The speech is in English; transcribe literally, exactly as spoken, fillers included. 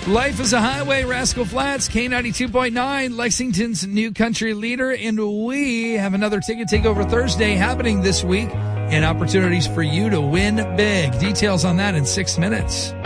Life is a Highway, Rascal Flatts, K ninety-two point nine, Lexington's new country leader, and we have another Ticket Takeover Thursday happening this week and opportunities for you to win big. Details on that in six minutes.